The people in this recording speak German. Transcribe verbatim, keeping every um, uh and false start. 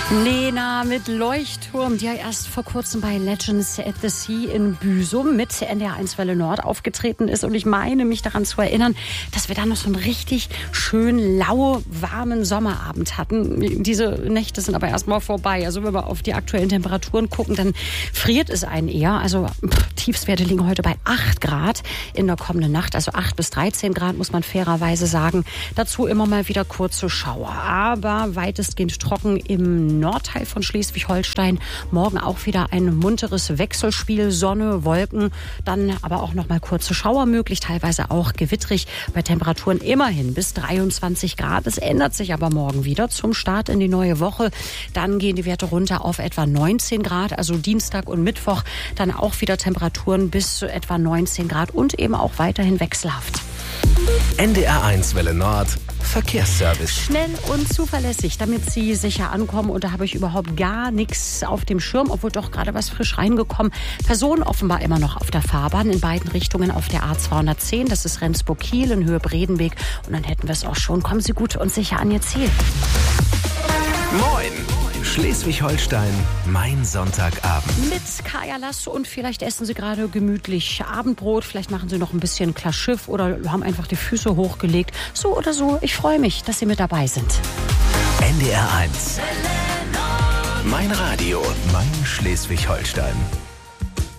Lena mit Leuchtturm, die ja erst vor kurzem bei Legends at the Sea in Büsum mit N D R eins Welle Nord aufgetreten ist. Und ich meine, mich daran zu erinnern, dass wir da noch so einen richtig schön lau, warmen Sommerabend hatten. Diese Nächte sind aber erstmal vorbei. Also wenn wir auf die aktuellen Temperaturen gucken, dann friert es einen eher. Also pff, Tiefstwerte liegen heute bei acht Grad in der kommenden Nacht. Also acht bis dreizehn Grad, muss man fairerweise sagen. Dazu immer mal wieder kurze Schauer. Aber weitestgehend trocken im Nordteil von Schleswig-Holstein. Morgen auch wieder ein munteres Wechselspiel, Sonne, Wolken, dann aber auch noch mal kurze Schauer möglich, teilweise auch gewittrig, bei Temperaturen immerhin bis dreiundzwanzig Grad. Es ändert sich aber morgen wieder zum Start in die neue Woche. Dann gehen die Werte runter auf etwa neunzehn Grad, also Dienstag und Mittwoch dann auch wieder Temperaturen bis zu etwa neunzehn Grad und eben auch weiterhin wechselhaft. N D R eins Welle Nord Verkehrsservice. Schnell und zuverlässig, damit Sie sicher ankommen. Und da habe ich überhaupt gar nichts auf dem Schirm, obwohl doch gerade was frisch reingekommen. Personen offenbar immer noch auf der Fahrbahn in beiden Richtungen auf der A zweihundertzehn. Das ist Rendsburg-Kiel in Höhe Bredenweg. Und dann hätten wir es auch schon. Kommen Sie gut und sicher an Ihr Ziel. Moin! Schleswig-Holstein, mein Sonntagabend. Mit Kaya Lass und vielleicht essen Sie gerade gemütlich Abendbrot. Vielleicht machen Sie noch ein bisschen klar Schiff oder haben einfach die Füße hochgelegt. So oder so, ich freue mich, dass Sie mit dabei sind. N D R eins. Mein Radio, mein Schleswig-Holstein.